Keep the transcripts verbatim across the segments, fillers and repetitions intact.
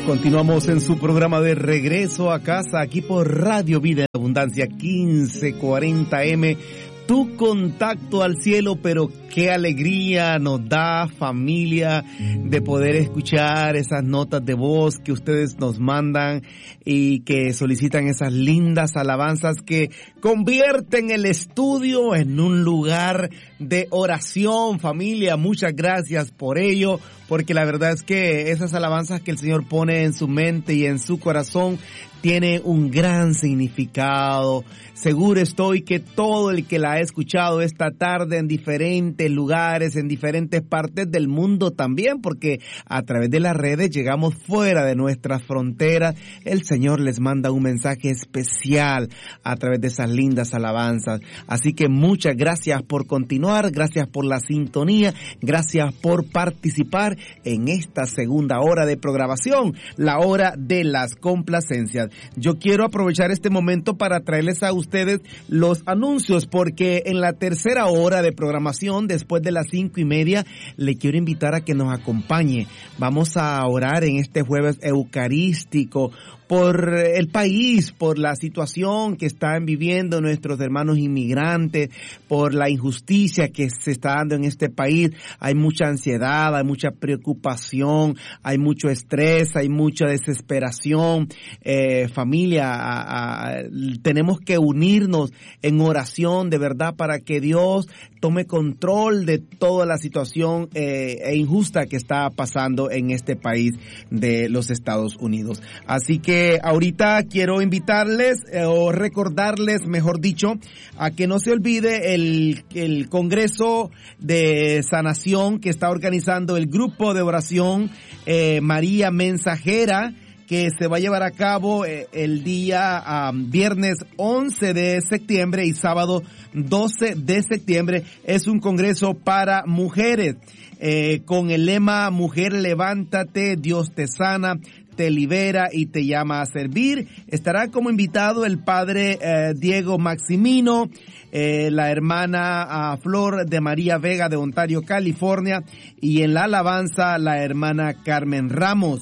Continuamos en su programa de Regreso a Casa, aquí por Radio Vida en Abundancia, quince cuarenta eme. Tu contacto al cielo, pero qué alegría nos da, familia, de poder escuchar esas notas de voz que ustedes nos mandan y que solicitan esas lindas alabanzas que convierten el estudio en un lugar de oración. Familia, muchas gracias por ello, porque la verdad es que esas alabanzas que el Señor pone en su mente y en su corazón tiene un gran significado. Seguro estoy que todo el que la ha escuchado esta tarde en diferentes lugares, en diferentes partes del mundo también, porque a través de las redes llegamos fuera de nuestras fronteras, el Señor les manda un mensaje especial a través de esas lindas alabanzas. Así que muchas gracias por continuar, gracias por la sintonía, gracias por participar en esta segunda hora de programación, la hora de las complacencias. Yo quiero aprovechar este momento para traerles a ustedes los anuncios, porque en la tercera hora de programación, después de las cinco y media, le quiero invitar a que nos acompañe. Vamos a orar en este jueves eucarístico por el país, por la situación que están viviendo nuestros hermanos inmigrantes, por la injusticia que se está dando en este país. Hay mucha ansiedad, hay mucha preocupación, hay mucho estrés, hay mucha desesperación. Eh, familia, a, a, tenemos que unirnos en oración de verdad para que Dios tome control de toda la situación eh, e injusta que está pasando en este país de los Estados Unidos. Así que ahorita quiero invitarles eh, o recordarles, mejor dicho, a que no se olvide el, el Congreso de Sanación que está organizando el grupo de oración eh, María Mensajera, que se va a llevar a cabo eh, el día um, viernes once de septiembre y sábado doce de septiembre. Es un congreso para mujeres eh, con el lema Mujer, levántate, Dios te sana, te libera y te llama a servir. Estará como invitado el padre eh, Diego Maximino, eh, la hermana uh, Flor de María Vega de Ontario, California, y en la alabanza la hermana Carmen Ramos.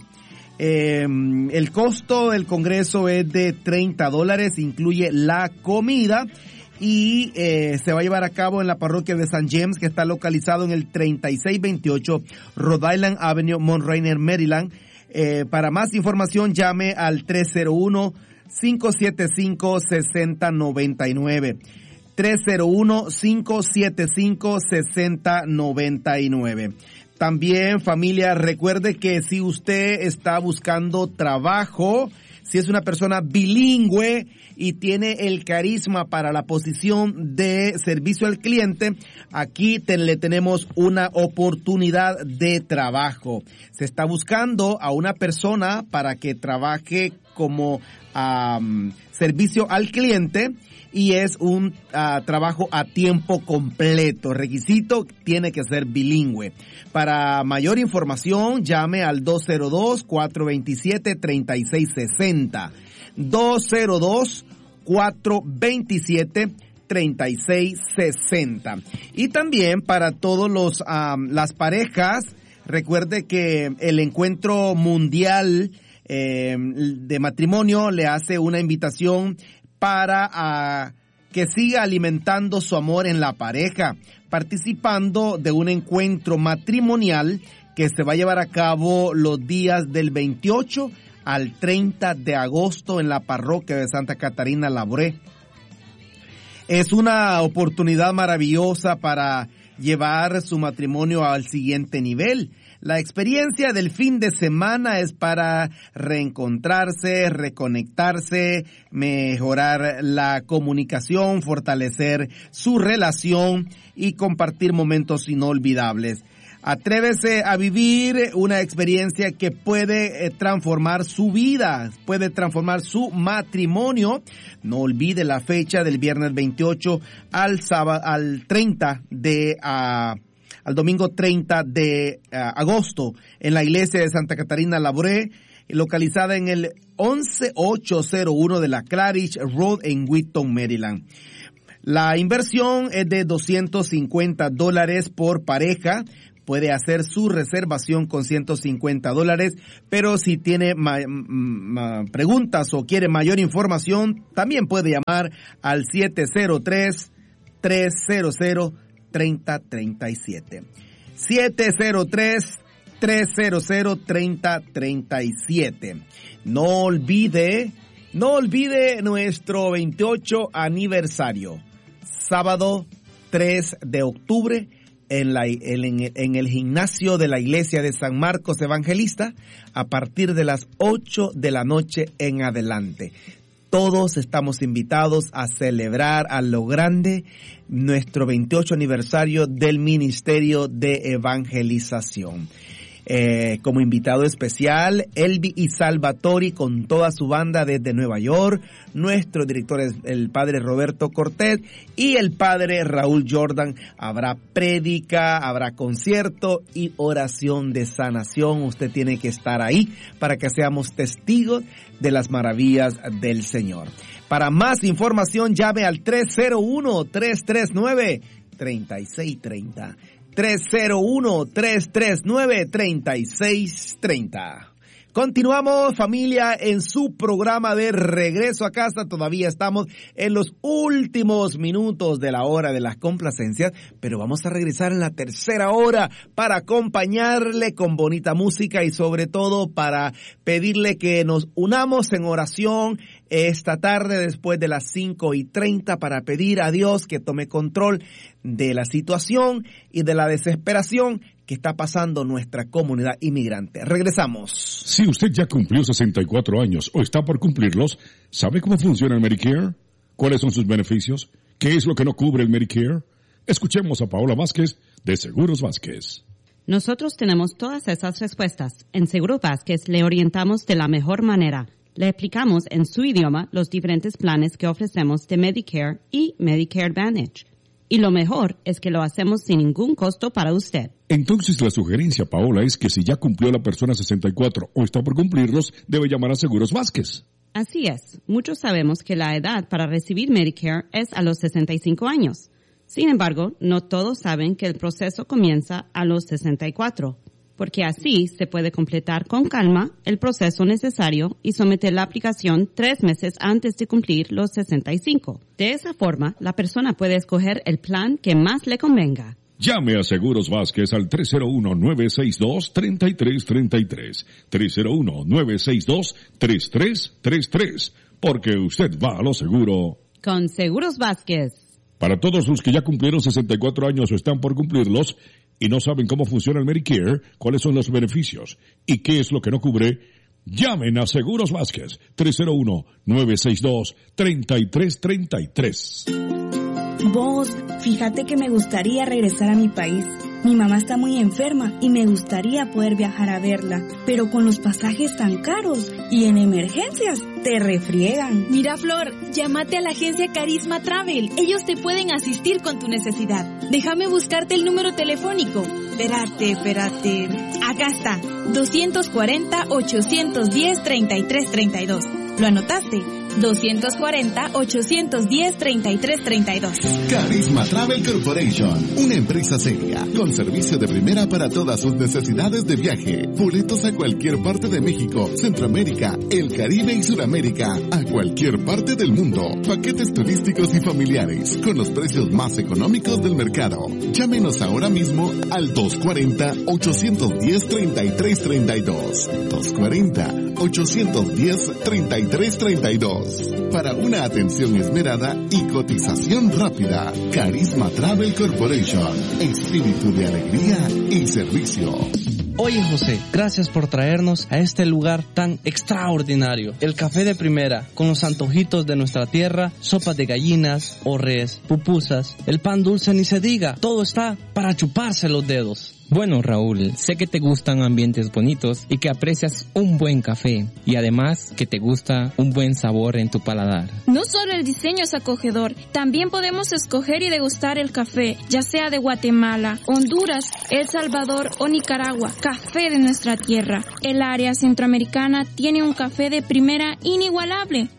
Eh, el costo del congreso es de treinta dólares, incluye la comida y eh, se va a llevar a cabo en la parroquia de Saint James, que está localizado en el treinta y seis veintiocho Rhode Island Avenue, Mount Rainier, Maryland. Eh, para más información llame al tres cero uno, cinco siete cinco, seis cero nueve nueve. tres cero uno, cinco siete cinco, seis cero nueve nueve. También, familia, recuerde que si usted está buscando trabajo, si es una persona bilingüe y tiene el carisma para la posición de servicio al cliente, aquí te, le tenemos una oportunidad de trabajo. Se está buscando a una persona para que trabaje como um, servicio al cliente, y es un uh, trabajo a tiempo completo. Requisito, tiene que ser bilingüe. Para mayor información, llame al dos cero dos, cuatro dos siete, tres seis seis cero. dos cero dos, cuatro dos siete, tres seis seis cero. Y también para todos los um, las parejas, recuerde que el encuentro mundial eh, de matrimonio le hace una invitación para uh, que siga alimentando su amor en la pareja, participando de un encuentro matrimonial que se va a llevar a cabo los días del veintiocho al treinta de agosto en la parroquia de Santa Catarina Laboré. Es una oportunidad maravillosa para llevar su matrimonio al siguiente nivel. La experiencia del fin de semana es para reencontrarse, reconectarse, mejorar la comunicación, fortalecer su relación y compartir momentos inolvidables. Atrévese a vivir una experiencia que puede transformar su vida, puede transformar su matrimonio. No olvide la fecha del viernes veintiocho al sábado, al treinta de uh, al domingo treinta de uh, agosto en la iglesia de Santa Catarina Laboré, localizada en el once mil ochocientos uno de la Claridge Road en Wheaton, Maryland. La inversión es de doscientos cincuenta dólares por pareja, puede hacer su reservación con ciento cincuenta dólares, pero si tiene ma- ma- preguntas o quiere mayor información, también puede llamar al siete cero tres, tres cero cero, tres cero tres siete. siete cero tres, tres cero cero, tres cero tres siete. No olvide, no olvide nuestro veintiocho aniversario, sábado tres de octubre, en, la, en, en el gimnasio de la iglesia de San Marcos Evangelista, a partir de las ocho de la noche en adelante. Todos estamos invitados a celebrar a lo grande nuestro veintiocho aniversario del Ministerio de Evangelización. Eh, como invitado especial, Elvi y Salvatori con toda su banda desde Nueva York. Nuestro director es el padre Roberto Cortés y el padre Raúl Jordan. Habrá prédica, habrá concierto y oración de sanación. Usted tiene que estar ahí para que seamos testigos de las maravillas del Señor. Para más información, llame al tres cero uno, tres tres nueve, tres seis tres cero. tres cero uno, tres tres nueve, tres seis tres cero. Continuamos, familia, en su programa de Regreso a Casa. Todavía estamos en los últimos minutos de la hora de las complacencias, pero vamos a regresar en la tercera hora para acompañarle con bonita música y sobre todo para pedirle que nos unamos en oración esta tarde después de las cinco y treinta para pedir a Dios que tome control de la situación y de la desesperación que está pasando nuestra comunidad inmigrante. Regresamos. Si usted ya cumplió sesenta y cuatro años o está por cumplirlos, ¿sabe cómo funciona el Medicare? ¿Cuáles son sus beneficios? ¿Qué es lo que no cubre el Medicare? Escuchemos a Paola Vázquez de Seguros Vázquez. Nosotros tenemos todas esas respuestas. En Seguros Vázquez le orientamos de la mejor manera. Le explicamos en su idioma los diferentes planes que ofrecemos de Medicare y Medicare Advantage. Y lo mejor es que lo hacemos sin ningún costo para usted. Entonces la sugerencia, Paola, es que si ya cumplió la persona sesenta y cuatro o está por cumplirlos, debe llamar a Seguros Vázquez. Así es. Muchos sabemos que la edad para recibir Medicare es a los sesenta y cinco años. Sin embargo, no todos saben que el proceso comienza a los sesenta y cuatro. Porque así se puede completar con calma el proceso necesario y someter la aplicación tres meses antes de cumplir los sesenta y cinco. De esa forma, la persona puede escoger el plan que más le convenga. Llame a Seguros Vázquez al tres cero uno, nueve seis dos, tres tres tres tres, tres cero uno, nueve seis dos, tres tres tres tres, porque usted va a lo seguro. Con Seguros Vázquez. Para todos los que ya cumplieron sesenta y cuatro años o están por cumplirlos, y no saben cómo funciona el Medicare, cuáles son los beneficios y qué es lo que no cubre, llamen a Seguros Vázquez, tres cero uno, nueve seis dos, tres tres tres tres. Vos, fíjate que me gustaría regresar a mi país. Mi mamá está muy enferma y me gustaría poder viajar a verla, pero con los pasajes tan caros y en emergencias te refriegan. Mira, Flor, llámate a la agencia Carisma Travel. Ellos te pueden asistir con tu necesidad. Déjame buscarte el número telefónico. Espérate, espérate. Acá está. dos cuatro cero, ocho uno cero, tres tres tres dos. ¿Lo anotaste? dos cuatro cero, ocho uno cero, tres tres tres dos. Carisma Travel Corporation, una empresa seria, con servicio de primera para todas sus necesidades de viaje. Boletos a cualquier parte de México, Centroamérica, el Caribe y Sudamérica, a cualquier parte del mundo. Paquetes turísticos y familiares, con los precios más económicos del mercado. Llámenos ahora mismo al dos cuatro cero, ocho uno cero, tres tres tres dos. dos cuatro cero, ocho uno cero, tres tres tres dos. Para una atención esmerada y cotización rápida. Carisma Travel Corporation. Espíritu de alegría y servicio. Oye, José, gracias por traernos a este lugar tan extraordinario. El café de primera, con los antojitos de nuestra tierra, sopa de gallinas, o res, pupusas, el pan dulce ni se diga. Todo está para chuparse los dedos. Bueno, Raúl, sé que te gustan ambientes bonitos y que aprecias un buen café y además que te gusta un buen sabor en tu paladar. No solo el diseño es acogedor, también podemos escoger y degustar el café, ya sea de Guatemala, Honduras, El Salvador o Nicaragua, café de nuestra tierra. El área centroamericana tiene un café de primera inigualable.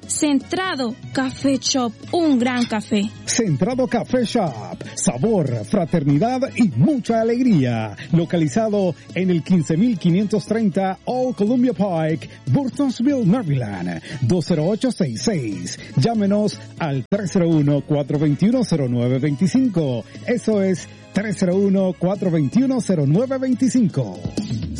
Centrado Café Shop, un gran café. Centrado Café Shop, sabor, fraternidad y mucha alegría. Localizado en el quince mil quinientos treinta Old Columbia Pike, Burtonsville, Maryland, dos cero ocho seis seis. Llámenos al tres cero uno, cuatro dos uno, cero nueve dos cinco. Eso es tres cero uno, cuatro dos uno, cero nueve dos cinco.